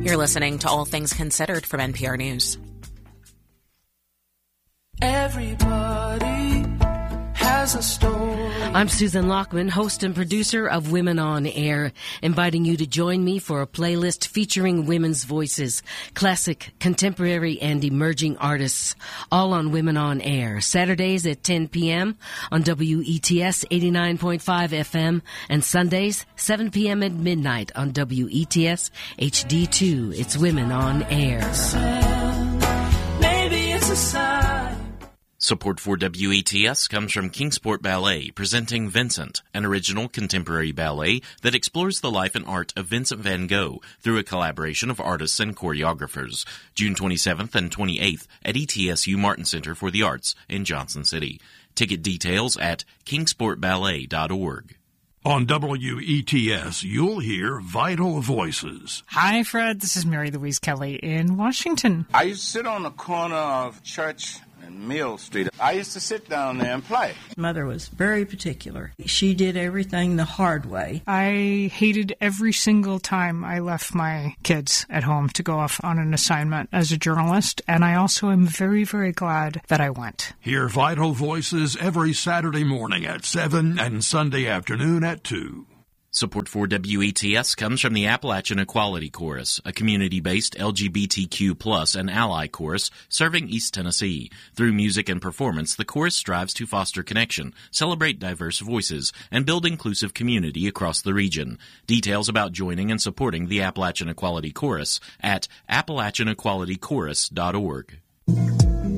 You're listening to All Things Considered from NPR News. Everybody has a story. I'm Susan Lockman, host and producer of Women on Air, inviting you to join me for a playlist featuring women's voices, classic, contemporary, and emerging artists, all on Women on Air, Saturdays at 10 p.m. on WETS 89.5 FM, and Sundays, 7 p.m. at midnight on WETS HD2. It's Women on Air. Maybe it's a sign. Support for WETS comes from Kingsport Ballet, presenting Vincent, an original contemporary ballet that explores the life and art of Vincent van Gogh through a collaboration of artists and choreographers. June 27th and 28th at ETSU Martin Center for the Arts in Johnson City. Ticket details at kingsportballet.org. On WETS, you'll hear Vital Voices. Hi, Fred. This is Mary Louise Kelly in Washington. I used to sit on the corner of Church and Mill Street. I used to sit down there and play. Mother was very particular. She did everything the hard way. I hated every single time I left my kids at home to go off on an assignment as a journalist, and I also am very, very glad that I went. Hear Vital Voices every Saturday morning at 7 and Sunday afternoon at 2. Support for WETS comes from the Appalachian Equality Chorus, a community-based LGBTQ+ and ally chorus serving East Tennessee. Through music and performance, the chorus strives to foster connection, celebrate diverse voices, and build inclusive community across the region. Details about joining and supporting the Appalachian Equality Chorus at AppalachianEqualityChorus.org.